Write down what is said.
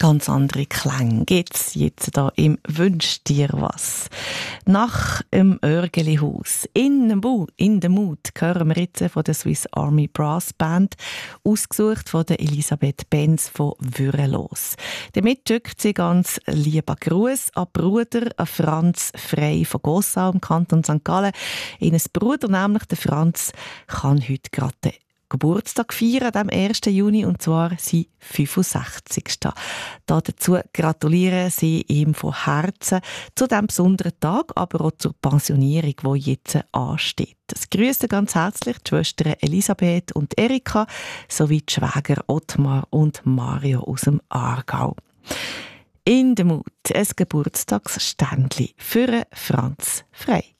Ganz andere Klänge gibt's jetzt da im «Wünsch dir was». Nach dem Örgelihaus in the Mood hören wir jetzt von der Swiss Army Brass Band, ausgesucht von der Elisabeth Benz von Würelos. Damit schickt sie ganz lieber Gruß an Bruder an Franz Frey von Gossau im Kanton St. Gallen. Ihr Bruder, nämlich der Franz, kann heute gerade den Geburtstag feiern, am 1. Juni, und zwar sein 65. Dazu gratulieren sie ihm von Herzen zu diesem besonderen Tag, aber auch zur Pensionierung, die jetzt ansteht. Es grüßen ganz herzlich die Schwestern Elisabeth und Erika sowie die Schwäger Ottmar und Mario aus dem Aargau. In der Mut, ein Geburtstagsständchen für Franz Frey.